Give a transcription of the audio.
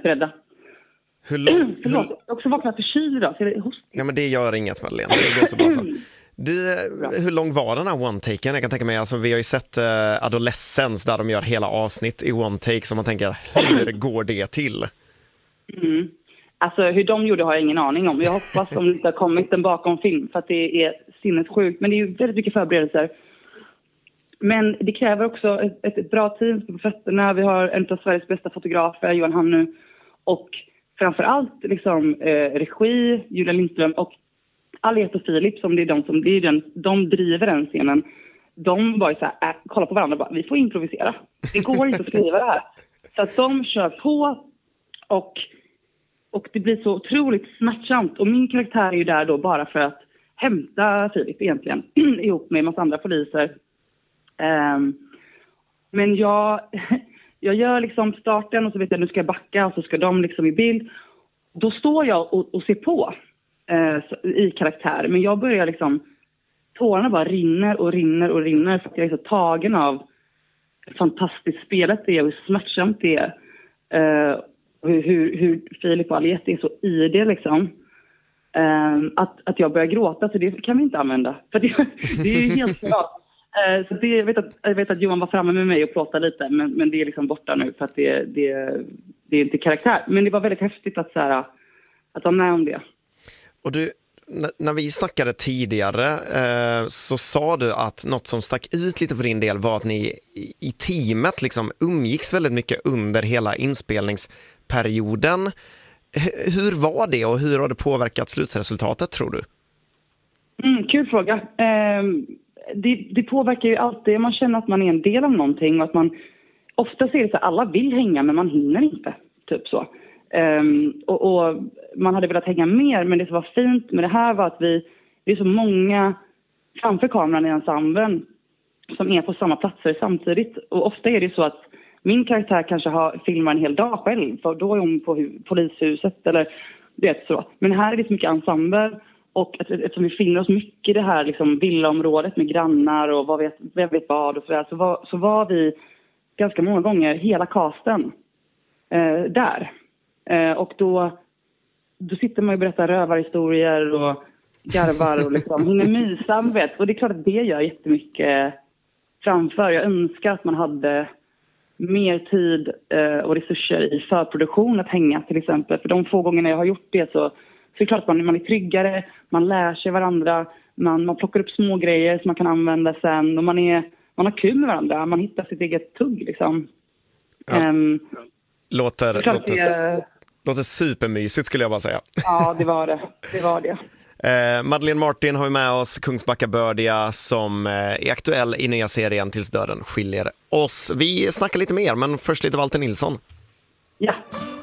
beredda. Förlåt, jag har också vaknat förkyld idag. Ja, men det gör inget, Madeleine. Det går så bra så. Hur lång var den här one-taken? Jag kan tänka mig, alltså, vi har ju sett Adolescence där de gör hela avsnitt i one-take, så man tänker, hur går det till? Alltså hur de gjorde har jag ingen aning om. Jag hoppas om det inte har kommit en bakom film, för att det är sinnessjukt. Men det är ju väldigt mycket förberedelser. Men det kräver också ett bra team på fötterna. Vi har en av Sveriges bästa fotografer, Johan Hannu. Och framförallt liksom, regi, Julia Lindström och Aliette och Filip, som det är de driver den scenen. De var ju så här, kolla på varandra och bara, vi får improvisera. Det går inte att skriva det här. Så att de kör på och det blir så otroligt smärtsamt. Och min karaktär är ju där då bara för att hämta Filip egentligen, ihop med en massa andra poliser. Men jag gör liksom starten och så vet jag, nu ska jag backa och så ska de liksom i bild. Då står jag och ser på i karaktär. Men jag börjar liksom, tårarna bara rinner och rinner och rinner, för att jag är så tagen av fantastiskt spelet det är och hur smärtsamt det är. Hur Filip och Aliette är så i det liksom. Att jag börjar gråta, så det kan vi inte använda. För det är ju helt klart. Så jag vet att Johan var framme med mig och pratade lite, men det är liksom borta nu för att det är inte karaktär. Men det var väldigt häftigt att vara med om det. Och du, när vi snackade tidigare så sa du att något som stack ut lite för din del var att ni i teamet liksom umgicks väldigt mycket under hela inspelningsperioden. Hur var det och hur har det påverkat slutresultatet, tror du? Kul fråga. Det påverkar ju alltid. Man känner att man är en del av någonting och att man ofta ser det så att alla vill hänga men man hinner inte. Typ så. Och man hade velat hänga mer, men det som var fint med det här var att vi är så många framför kameran i ensemblen som är på samma platser samtidigt. Och ofta är det så att min karaktär kanske filmar en hel dag själv, för då är hon på polishuset eller det så. Men här är det så mycket ensemble. Och eftersom vi finner oss mycket i det här liksom villaområdet med grannar och vem vet vad och sådär, så var vi ganska många gånger hela casten där. Och då sitter man och berättar rövarhistorier och garvar och liksom hinner mysa, vet. Och det är klart att det gör jättemycket framför. Jag önskar att man hade mer tid och resurser i förproduktion att hänga till exempel. För de få gångerna jag har gjort det så är det klart att man är tryggare, man lär sig varandra, man plockar upp små grejer som man kan använda sen och man har kul med varandra, man hittar sitt eget tugg liksom. Ja. Låter supermysigt skulle jag bara säga. Ja, det var det. Madeleine Martin har vi med oss, Kungsbackabördiga, som är aktuell i nya serien Tills döden skiljer oss. Vi snackar lite mer, men först lite Walter Nilsson. Ja.